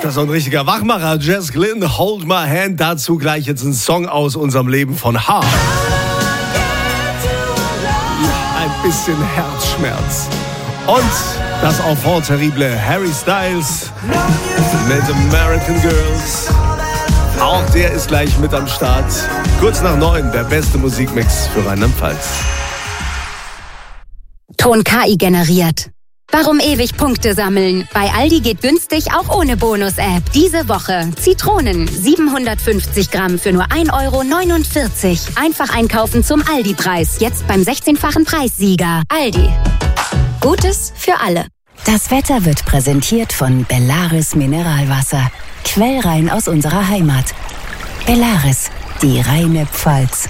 Das ist so ein richtiger Wachmacher. Jess Glynn, Hold My Hand. Dazu gleich jetzt ein Song aus unserem Leben von H. Ein bisschen Herzschmerz. Und das Enfant terrible Harry Styles mit American Girls. Auch der ist gleich mit am Start. Kurz nach 9, der beste Musikmix für Rheinland-Pfalz. Ton KI generiert. Warum ewig Punkte sammeln? Bei Aldi geht günstig auch ohne Bonus-App. Diese Woche Zitronen 750 Gramm für nur 1,49 €. Einfach einkaufen zum Aldi-Preis. Jetzt beim 16-fachen Preissieger. Aldi. Gutes für alle. Das Wetter wird präsentiert von Bellaris Mineralwasser. Quellrein aus unserer Heimat. Bellaris, die reine Pfalz.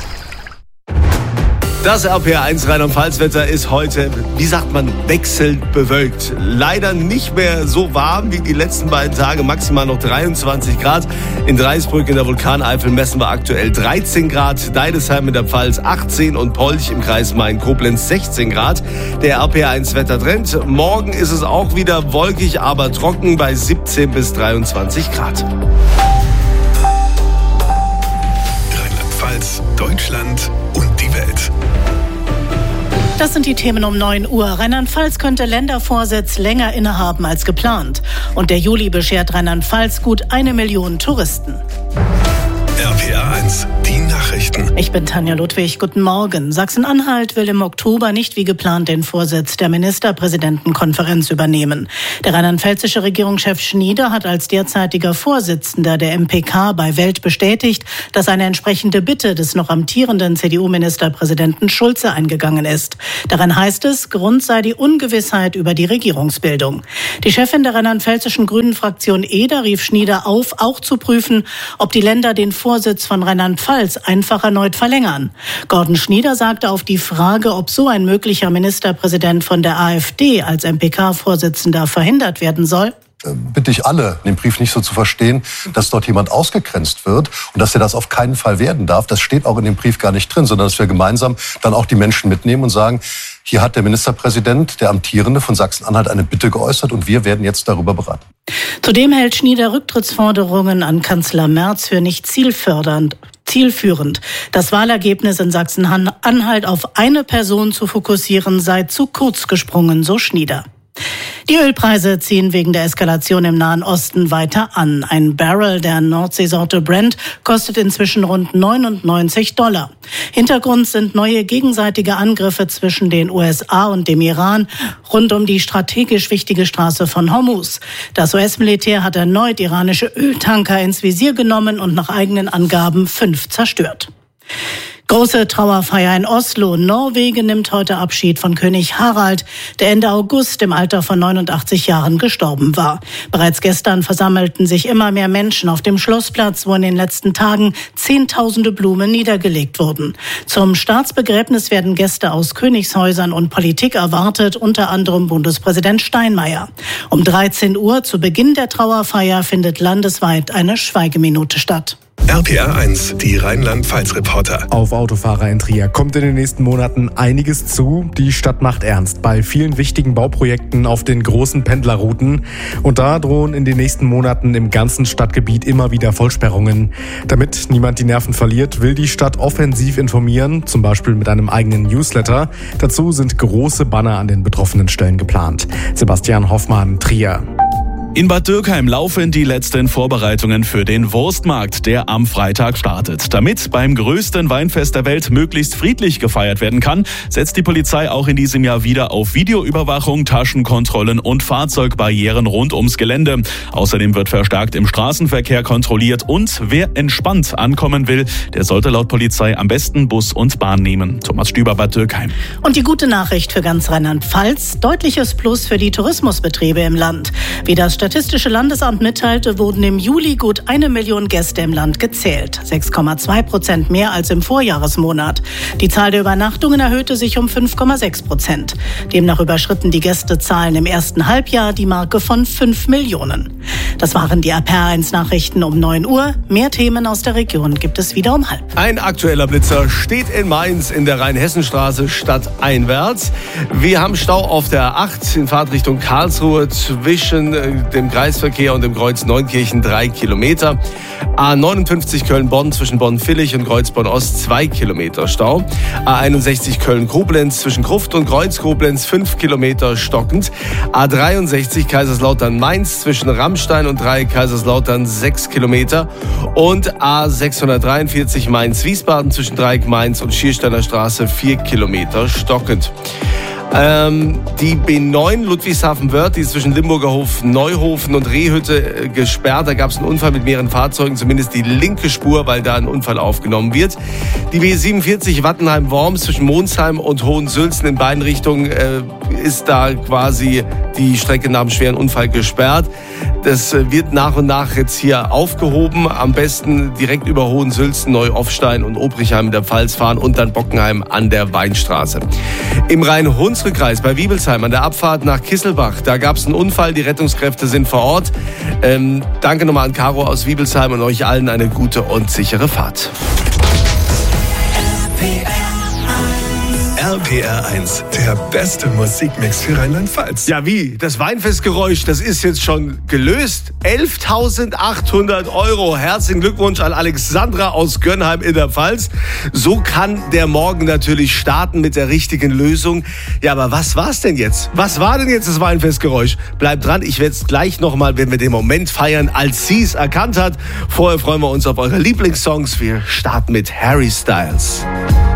Das RPR1 Rheinland-Pfalz-Wetter ist heute, wie sagt man, wechselnd bewölkt. Leider nicht mehr so warm wie die letzten beiden Tage, maximal noch 23 Grad. In Dreisbrück in der Vulkaneifel messen wir aktuell 13 Grad, Deidesheim in der Pfalz 18 und Polch im Kreis Main-Koblenz 16 Grad. Der RPR1-Wettertrend. Morgen ist es auch wieder wolkig, aber trocken bei 17 bis 23 Grad. Rheinland-Pfalz, Deutschland und die Welt. Das sind die Themen um 9 Uhr. Rheinland-Pfalz könnte Ländervorsitz länger innehaben als geplant. Und der Juli beschert Rheinland-Pfalz gut 1 Million Touristen. RPR1, die Nachrichten. Ich bin Tanja Ludwig. Guten Morgen. Sachsen-Anhalt will im Oktober nicht wie geplant den Vorsitz der Ministerpräsidentenkonferenz übernehmen. Der rheinland-pfälzische Regierungschef Schnieder hat als derzeitiger Vorsitzender der MPK bei Welt bestätigt, dass eine entsprechende Bitte des noch amtierenden CDU-Ministerpräsidenten Schulze eingegangen ist. Darin heißt es, Grund sei die Ungewissheit über die Regierungsbildung. Die Chefin der rheinland-pfälzischen Grünen-Fraktion Eder rief Schnieder auf, auch zu prüfen, ob die Länder den Vorsitz von Rheinland-Pfalz einfach erneut verlängern. Gordon Schnieder sagte auf die Frage, ob so ein möglicher Ministerpräsident von der AfD als MPK-Vorsitzender verhindert werden soll: Bitte ich alle, den Brief nicht so zu verstehen, dass dort jemand ausgegrenzt wird und dass er das auf keinen Fall werden darf. Das steht auch in dem Brief gar nicht drin, sondern dass wir gemeinsam dann auch die Menschen mitnehmen und sagen, hier hat der Ministerpräsident, der Amtierende von Sachsen-Anhalt, eine Bitte geäußert und wir werden jetzt darüber beraten. Zudem hält Schnieder Rücktrittsforderungen an Kanzler Merz für nicht zielführend. Das Wahlergebnis in Sachsen-Anhalt auf eine Person zu fokussieren, sei zu kurz gesprungen, so Schnieder. Die Ölpreise ziehen wegen der Eskalation im Nahen Osten weiter an. Ein Barrel der Nordseesorte Brent kostet inzwischen rund $99. Hintergrund sind neue gegenseitige Angriffe zwischen den USA und dem Iran rund um die strategisch wichtige Straße von Hormuz. Das US-Militär hat erneut iranische Öltanker ins Visier genommen und nach eigenen Angaben 5 zerstört. Große Trauerfeier in Oslo. Norwegen nimmt heute Abschied von König Harald, der Ende August im Alter von 89 Jahren gestorben war. Bereits gestern versammelten sich immer mehr Menschen auf dem Schlossplatz, wo in den letzten Tagen Zehntausende Blumen niedergelegt wurden. Zum Staatsbegräbnis werden Gäste aus Königshäusern und Politik erwartet, unter anderem Bundespräsident Steinmeier. Um 13 Uhr zu Beginn der Trauerfeier findet landesweit eine Schweigeminute statt. RPR1, die Rheinland-Pfalz-Reporter. Auf Autofahrer in Trier kommt in den nächsten Monaten einiges zu. Die Stadt macht ernst bei vielen wichtigen Bauprojekten auf den großen Pendlerrouten. Und da drohen in den nächsten Monaten im ganzen Stadtgebiet immer wieder Vollsperrungen. Damit niemand die Nerven verliert, will die Stadt offensiv informieren, zum Beispiel mit einem eigenen Newsletter. Dazu sind große Banner an den betroffenen Stellen geplant. Sebastian Hoffmann, Trier. In Bad Dürkheim laufen die letzten Vorbereitungen für den Wurstmarkt, der am Freitag startet. Damit beim größten Weinfest der Welt möglichst friedlich gefeiert werden kann, setzt die Polizei auch in diesem Jahr wieder auf Videoüberwachung, Taschenkontrollen und Fahrzeugbarrieren rund ums Gelände. Außerdem wird verstärkt im Straßenverkehr kontrolliert und wer entspannt ankommen will, der sollte laut Polizei am besten Bus und Bahn nehmen. Thomas Stüber, Bad Dürkheim. Und die gute Nachricht für ganz Rheinland-Pfalz: deutliches Plus für die Tourismusbetriebe im Land. Wie das Statistische Landesamt mitteilte, wurden im Juli gut 1 Million Gäste im Land gezählt. 6,2% mehr als im Vorjahresmonat. Die Zahl der Übernachtungen erhöhte sich um 5,6%. Demnach überschritten die Gästezahlen im ersten Halbjahr die Marke von 5 Millionen. Das waren die RPR1-Nachrichten um 9 Uhr. Mehr Themen aus der Region gibt es wieder um 12:30. Ein aktueller Blitzer steht in Mainz in der Rhein-Hessen-Straße stadteinwärts. Wir haben Stau auf der 8 in Fahrtrichtung Karlsruhe zwischen dem Kreisverkehr und dem Kreuz Neunkirchen 3 Kilometer. A59 Köln-Bonn zwischen Bonn-Villig und Kreuzborn-Ost 2 Kilometer Stau. A61 Köln-Koblenz zwischen Gruft und Kreuz-Koblenz 5 Kilometer stockend. A63 Kaiserslautern-Mainz zwischen Rammstein und Dreieck-Kaiserslautern 6 Kilometer. Und A643 Mainz-Wiesbaden zwischen Dreieck-Mainz und Schiersteiner Straße 4 Kilometer stockend. Die B9 Ludwigshafen-Wörth, die ist zwischen Limburger Hof, Neuhofen und Rehhütte gesperrt. Da gab es einen Unfall mit mehreren Fahrzeugen, zumindest die linke Spur, weil da ein Unfall aufgenommen wird. Die B47 Wattenheim-Worms zwischen Monsheim und Hohensülzen in beiden Richtungen ist da quasi die Strecke nach einem schweren Unfall gesperrt. Das wird nach und nach jetzt hier aufgehoben. Am besten direkt über Hohensülzen, Neu-Offstein und Obrichheim in der Pfalz fahren und dann Bockenheim an der Weinstraße. Im Rhein-Hunsrück-Kreis bei Wiebelsheim an der Abfahrt nach Kisselbach, da gab es einen Unfall. Die Rettungskräfte sind vor Ort. Danke nochmal an Caro aus Wiebelsheim und euch allen eine gute und sichere Fahrt. RPR1, der beste Musikmix für Rheinland-Pfalz. Ja, wie? Das Weinfestgeräusch, das ist jetzt schon gelöst. 11.800 €. Herzlichen Glückwunsch an Alexandra aus Gönnheim in der Pfalz. So kann der Morgen natürlich starten mit der richtigen Lösung. Ja, aber was war's denn jetzt? Was war denn jetzt das Weinfestgeräusch? Bleibt dran, ich werde es gleich nochmal, wenn wir den Moment feiern, als sie es erkannt hat. Vorher freuen wir uns auf eure Lieblingssongs. Wir starten mit Harry Styles.